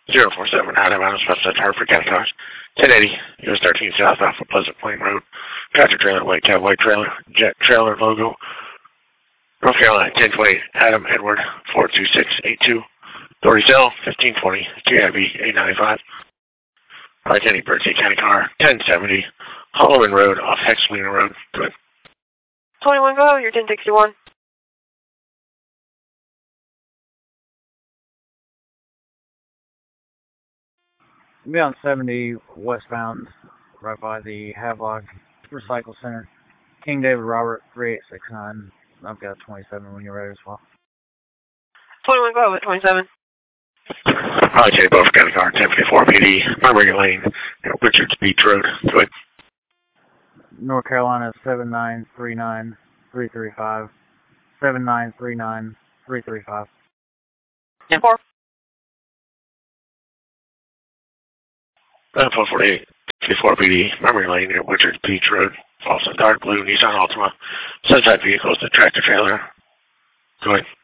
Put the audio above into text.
047 Adam Adams, Westside Hartford County Cars. 1080 US 13 South off of Pleasant Plain Road. Tractor trailer, white cab, white trailer, jet trailer logo. North Carolina 1020 Adam Edward 42682. Authority sale 1520 TIV 895. Identity Birdsey County Car 1070 Holloman Road off Hexlina Road. Good. 21 go, you're 1061. Be on 70 westbound, right by the Havelock Recycle Center. King David Robert 3869. I've got 27 when you're ready as well. 21 go with 27. J. Beaufort County Car 1054 PD, Murmury Lane, Richards Beach Road. Go ahead. North Carolina 7939-335. 7939-335. 10-4. 448, 54 PD, Murmury Lane, near Richards Beach Road. False dark blue Nissan Altima. Sunshine vehicles, the tractor trailer. Go ahead.